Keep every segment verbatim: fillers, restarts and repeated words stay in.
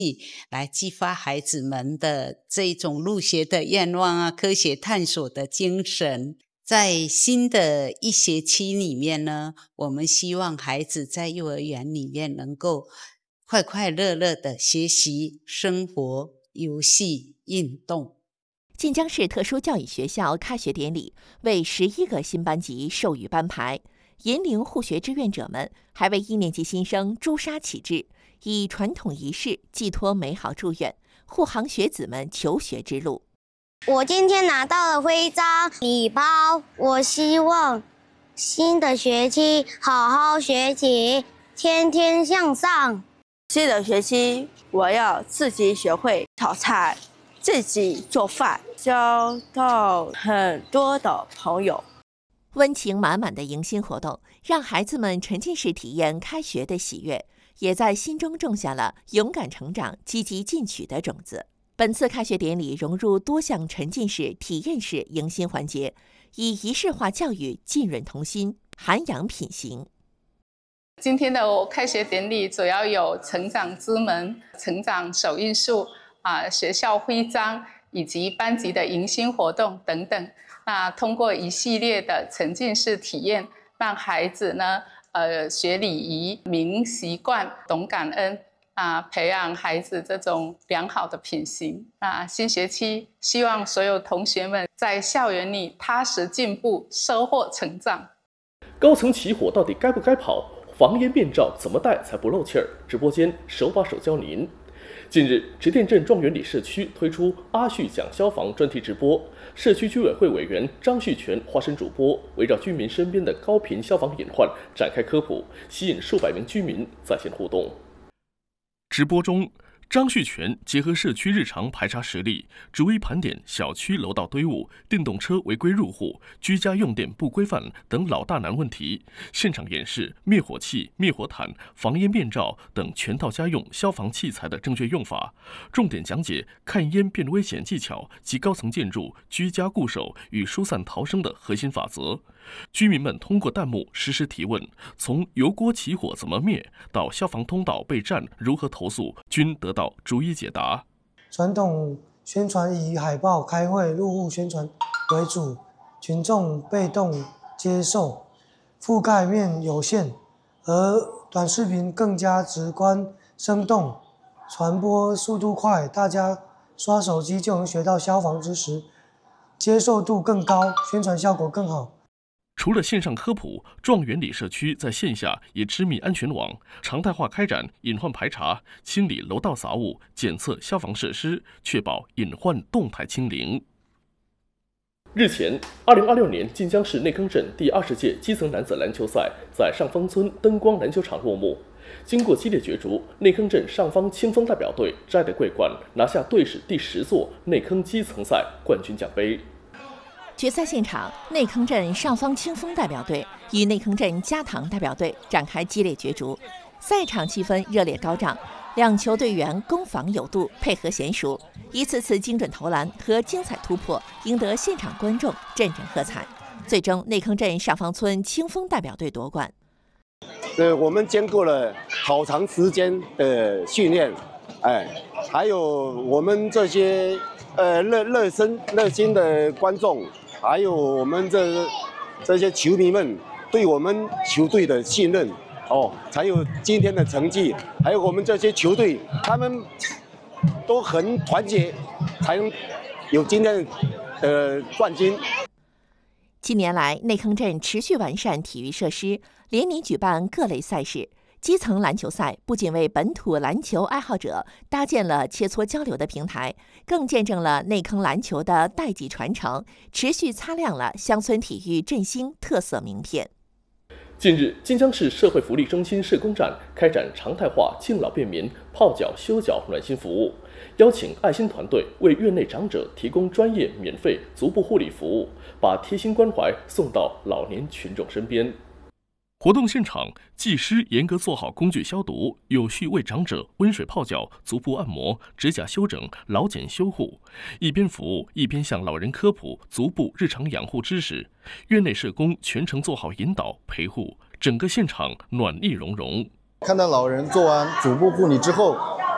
来激发孩子们的这种入学的愿望啊，科学探索的精神。在新的一学期里面呢，我们希望孩子在幼儿园里面能够快快乐乐的学习、生活、游戏、运动。 晋江市特殊教育学校开学典礼为十一个新班级授予班牌，引领护学志愿者们还为一年级新生朱砂启智，以传统仪式寄托美好祝愿，护航学子们求学之路。 我今天拿到了徽章、礼包，我希望新的学期好好学习，天天向上。 新的学期我要自己学会炒菜，自己做饭，交到很多的朋友。 温情满满的迎新活动，让孩子们沉浸式体验开学的喜悦，也在心中种下了勇敢成长、积极进取的种子。本次开学典礼融入多项沉浸式、体验式迎新环节，以仪式化教育浸润童心，涵养品行。 今天的开学典礼主要有成长之门、成长手艺术、啊学校徽章以及班级的迎新活动等等。那通过一系列的沉浸式体验，让孩子呢，呃学礼仪、明习惯、懂感恩。啊，培养孩子这种良好的品行。啊，新学期希望所有同学们在校园里踏实进步，收获成长。 高层起火到底该不该跑？防烟面罩怎么戴才不漏气儿？直播间手把手教您。近日，直店镇状元里社区推出阿旭讲消防专题直播，社区居委会委员张旭全化身主播，围绕居民身边的高频消防隐患展开科普，吸引数百名居民在线互动。 直播中，张旭全结合社区日常排查实例，逐一盘点小区楼道堆物、电动车违规入户、居家用电不规范等老大难问题，现场演示灭火器、灭火毯、防烟面罩等全套家用消防器材的正确用法，重点讲解看烟变危险技巧及高层建筑居家固守与疏散逃生的核心法则。居民们通过弹幕实时提问，从油锅起火怎么灭到消防通道被占如何投诉，均得到逐一解答。 传统宣传以海报、开会、入户宣传为主，群众被动接受，覆盖面有限，而短视频更加直观生动，传播速度快，大家刷手机就能学到消防知识，接受度更高，宣传效果更好。 除了线上科普，状元里社区在线下也织密安全网，常态化开展隐患排查，清理楼道杂物，检测消防设施，确保隐患动态清零。 日前，二零二六年晋江市内坑镇第二十届基层男子篮球赛在上方村灯光篮球场落幕。经过激烈角逐，内坑镇上方清风代表队摘得桂冠，拿下队史第十座内坑基层赛冠军奖杯。 决赛现场，内坑镇上方清风代表队与内坑镇嘉塘代表队展开激烈角逐，赛场气氛热烈高涨，两球队员攻防有度，配合娴熟，一次次精准投篮和精彩突破，赢得现场观众阵阵喝彩。最终，内坑镇上方村清风代表队夺冠。 呃，我们经过了好长时间的训练，哎，还有我们这些呃热热身热心的观众。还有我们这这些球迷们对我们球队的信任哦，才有今天的成绩。还有我们这些球队，他们都很团结，才能有今天的冠军。 近年来，内坑镇持续完善体育设施，连年举办各类赛事。基层篮球赛不仅为本土篮球爱好者搭建了切磋交流的平台，更见证了内坑篮球的代际传承，持续擦亮了乡村体育振兴特色名片。 近日，晋江市社会福利中心社工站开展常态化敬老便民泡脚、修脚暖心服务，邀请爱心团队为院内长者提供专业免费足部护理服务，把贴心关怀送到老年群众身边。 活动现场，技师严格做好工具消毒，有序为长者温水泡脚、足部按摩、指甲修整、老茧修护，一边服务一边向老人科普足部日常养护知识。院内社工全程做好引导陪护，整个现场暖意融融。 看到老人做完足部护理之后，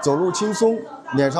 走路轻松，脸上